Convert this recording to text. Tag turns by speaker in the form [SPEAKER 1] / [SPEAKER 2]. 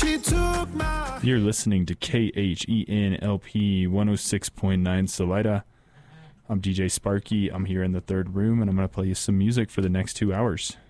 [SPEAKER 1] You're listening to KHENLP 106.9 Salida. I'm DJ Sparky. I'm here in the third room, and I'm going to play you some music for the next 2 hours.